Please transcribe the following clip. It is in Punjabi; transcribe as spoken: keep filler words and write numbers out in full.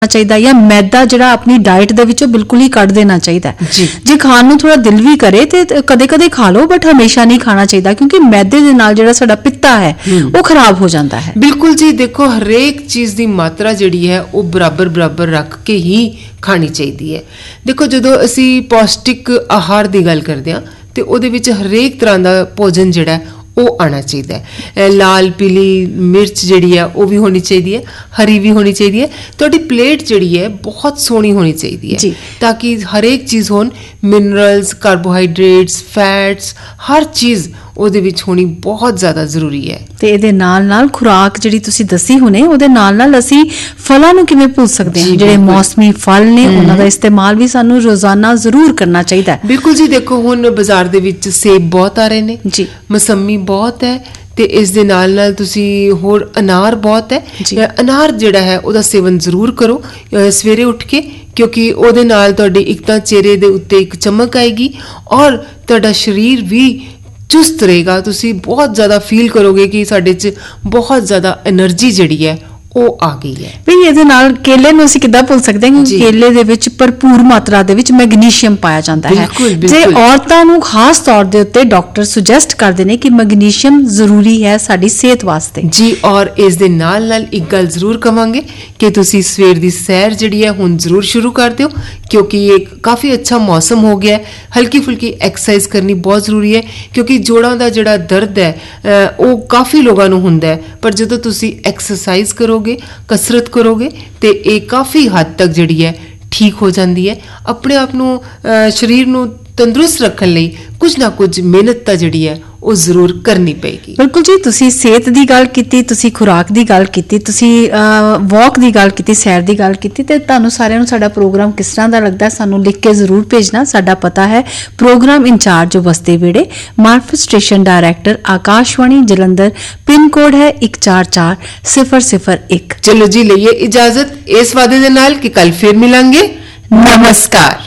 ਚਾਹੀਦਾ ਜਾਂ ਮੈਦਾ ਜਿਹੜਾ ਆਪਣੀ ਡਾਈਟ ਦੇ ਵਿੱਚੋਂ ਬਿਲਕੁਲ ਹੀ ਕੱਢ ਦੇਣਾ ਚਾਹੀਦਾ ਜੀ। ਜੇ ਖਾਣ ਨੂੰ ਥੋੜਾ ਦਿਲ ਵੀ ਕਰੇ ਤੇ ਕਦੇ ਕਦੇ ਖਾ ਲਓ, ਬਟ ਹਮੇਸ਼ਾ ਨਹੀਂ ਖਾਣਾ ਚਾਹੀਦਾ ਕਿਉਂਕਿ ਮੈਦੇ ਦੇ ਨਾਲ ਜਿਹੜਾ ਸਾਡਾ ਪਿੱਤਾ ਹੈ ਉਹ ਖਰਾਬ ਹੋ ਜਾਂਦਾ ਹੈ। ਬਿਲਕੁਲ ਜੀ, ਦੇਖੋ ਹਰੇਕ ਚੀਜ਼ ਦੀ ਮਾਤਰਾ ਜਿਹੜੀ ਹੈ ਉਹ ਬਰਾਬਰ ਬਰਾਬਰ ਰੱਖ ਕੇ ਹੀ ਖਾਣੀ ਚਾਹੀਦੀ ਹੈ। ਦੇਖੋ ਜਦੋਂ ਅਸੀਂ ਪੌਸ਼ਟਿਕ ਆਹਾਰ ਦੀ ਗੱਲ ਕਰਦੇ ਹਾਂ ਤੇ ਉਹਦੇ ਵਿੱਚ ਹਰੇਕ ਤਰ੍ਹਾਂ ਦਾ ਭੋਜਨ ਜਿਹੜਾ ਉਹ ਆਉਣਾ ਚਾਹੀਦਾ ਹੈ। ਲਾਲ ਪੀਲੀ ਮਿਰਚ ਜਿਹੜੀ ਹੈ ਉਹ ਵੀ ਹੋਣੀ ਚਾਹੀਦੀ ਹੈ, ਹਰੀ ਵੀ ਹੋਣੀ ਚਾਹੀਦੀ ਹੈ। ਤੁਹਾਡੀ ਪਲੇਟ ਜਿਹੜੀ ਹੈ ਬਹੁਤ ਸੋਹਣੀ ਹੋਣੀ ਚਾਹੀਦੀ ਹੈ ਤਾਂ ਕਿ ਹਰੇਕ ਚੀਜ਼ ਹੋਣ, ਮਿਨਰਲਸ, ਕਾਰਬੋਹਾਈਡਰੇਟਸ, ਫੈਟਸ, ਹਰ ਚੀਜ਼ ਉਹਦੇ ਵਿੱਚ ਹੋਣੀ ਬਹੁਤ ਜ਼ਿਆਦਾ ਜ਼ਰੂਰੀ ਹੈ। ਤੇ ਇਹਦੇ ਨਾਲ ਨਾਲ ਖੁਰਾਕ ਜਿਹੜੀ ਤੁਸੀਂ ਦੱਸੀ ਹੁਣੇ, ਉਹਦੇ ਨਾਲ ਨਾਲ ਅਸੀਂ ਫਲਾਂ ਨੂੰ ਕਿਵੇਂ ਭੁੱਲ ਸਕਦੇ ਹਾਂ। ਜਿਹੜੇ ਮੌਸਮੀ ਫਲ ਨੇ ਉਹਨਾਂ ਦਾ ਇਸਤੇਮਾਲ ਵੀ ਸਾਨੂੰ ਰੋਜ਼ਾਨਾ ਜ਼ਰੂਰ ਕਰਨਾ ਚਾਹੀਦਾ ਹੈ। ਬਿਲਕੁਲ ਜੀ, ਦੇਖੋ ਹੁਣ ਬਾਜ਼ਾਰ ਦੇ ਵਿੱਚ ਸੇਬ ਬਹੁਤ ਆ ਰਹੇ ਨੇ ਜੀ, ਮਸੰਮੀ ਬਹੁਤ ਹੈ ਤੇ ਇਸ ਦੇ ਨਾਲ ਨਾਲ ਤੁਸੀਂ ਹੋਰ ਅਨਾਰ ਬਹੁਤ ਹੈ। ਅਨਾਰ ਜਿਹੜਾ ਹੈ ਉਹਦਾ ਸੇਵਨ ਜ਼ਰੂਰ ਕਰੋ ਸਵੇਰੇ ਉੱਠ ਕੇ, ਕਿਉਂਕਿ ਉਹਦੇ ਨਾਲ ਤੁਹਾਡੇ ਇੱਕ ਤਾਂ ਚਿਹਰੇ ਦੇ ਉੱਤੇ ਇੱਕ ਚਮਕ ਆਏਗੀ ਔਰ ਤੁਹਾਡਾ ਸਰੀਰ ਵੀ ਚੁਸਤ ਰਹੇਗਾ। ਤੁਸੀਂ ਬਹੁਤ ਜ਼ਿਆਦਾ ਫੀਲ ਕਰੋਗੇ ਕਿ ਸਾਡੇ 'ਚ ਬਹੁਤ ਜ਼ਿਆਦਾ એનર્ਜੀ ਜਿਹੜੀ ਹੈ ਉਹ ਆ ਗਈ ਹੈ। ਵੀ ਇਹਦੇ ਨਾਲ ਕੇਲੇ ਨੂੰ ਅਸੀਂ ਕਿੱਦਾਂ ਭੁੱਲ ਸਕਦੇ ਹਾਂ ਕਿਉਂਕਿ ਕੇਲੇ ਦੇ ਵਿੱਚ ਭਰਪੂਰ ਮਾਤਰਾ ਦੇ ਵਿੱਚ ਮੈਗਨੀਸ਼ੀਅਮ ਪਾਇਆ ਜਾਂਦਾ ਹੈ। ਜੇ ਔਰਤਾਂ ਨੂੰ ਖਾਸ ਤੌਰ ਦੇ ਉੱਤੇ ਡਾਕਟਰ ਸੁਜੈਸਟ ਕਰਦੇ ਨੇ ਕਿ ਮੈਗਨੀਸ਼ੀਅਮ ਜ਼ਰੂਰੀ ਹੈ ਸਾਡੀ ਸਿਹਤ ਵਾਸਤੇ ਜੀ। ਔਰ ਇਸ ਦੇ ਨਾਲ ਨਾਲ ਇੱਕ ਗੱਲ ਜ਼ਰੂਰ ਕਵਾਂਗੇ ਕਿ ਤੁਸੀਂ ਸਵੇਰ ਦੀ ਸੈਰ ਜਿਹੜੀ ਹੈ ਹੁਣ ਜ਼ਰੂਰ ਸ਼ੁਰੂ ਕਰ ਦਿਓ ਕਿਉਂਕਿ ਇਹ ਕਾਫੀ ਅੱਛਾ ਮੌਸਮ ਹੋ ਗਿਆ ਹੈ। ਹਲਕੀ ਫੁਲਕੀ ਐਕਸਰਸਾਈਜ਼ ਕਰਨੀ ਬਹੁਤ ਜ਼ਰੂਰੀ ਹੈ ਕਿਉਂਕਿ ਜੋੜਾਂ ਦਾ ਜਿਹੜਾ ਦਰਦ ਹੈ ਉਹ ਕਾਫੀ ਲੋਕਾਂ ਨੂੰ ਹੁੰਦਾ ਹੈ, ਪਰ ਜਦੋਂ ਤੁਸੀਂ ਐਕਸਰਸਾਈਜ਼ ਕਰੋ, ਕਸਰਤ ਕਰੋਗੇ ਤੇ ਇਹ ਕਾਫੀ ਹੱਦ ਤੱਕ ਜਿਹੜੀ ਹੈ ਠੀਕ ਹੋ ਜਾਂਦੀ ਹੈ। ਆਪਣੇ ਆਪ ਨੂੰ ਸਰੀਰ ਨੂੰ ਤੰਦਰੁਸਤ ਰੱਖਣ ਲਈ ਕੁਝ ਨਾ ਕੁਝ ਮਿਹਨਤ ਤਾਂ ਜਿਹੜੀ ਹੈ ਉਹ ਜ਼ਰੂਰ ਕਰਨੀ ਪਏਗੀ। ਬਿਲਕੁਲ ਜੀ, ਤੁਸੀਂ ਸਿਹਤ ਦੀ ਗੱਲ ਕੀਤੀ, ਤੁਸੀਂ ਖੁਰਾਕ ਦੀ ਗੱਲ ਕੀਤੀ, ਤੁਸੀਂ ਵਾਕ ਦੀ ਗੱਲ ਕੀਤੀ, ਸੈਰ ਦੀ ਗੱਲ ਕੀਤੀ ਤੇ ਤੁਹਾਨੂੰ ਸਾਰਿਆਂ ਨੂੰ ਸਾਡਾ ਪ੍ਰੋਗਰਾਮ ਕਿਸ ਤਰ੍ਹਾਂ ਦਾ ਲੱਗਦਾ ਸਾਨੂੰ ਲਿਖ ਕੇ ਜ਼ਰੂਰ ਭੇਜਣਾ। ਸਾਡਾ ਪਤਾ ਹੈ ਪ੍ਰੋਗਰਾਮ ਇੰਚਾਰਜ ਬਸਤੀ ਵੇੜੇ, ਮਾਰਫਤ station director, Akashvani Jalandhar, pin code ਹੈ ਇੱਕ ਚਾਰ ਚਾਰ ਸਿਫਰ ਸਿਫਰ ਇੱਕ। ਚਲੋ ਜੀ, ਲਈਏ ਇਜਾਜ਼ਤ ਇਸ ਵਾਅਦੇ ਦੇ ਨਾਲ ਕਿ ਕੱਲ ਫਿਰ ਮਿਲਾਂਗੇ। ਨਮਸਕਾਰ।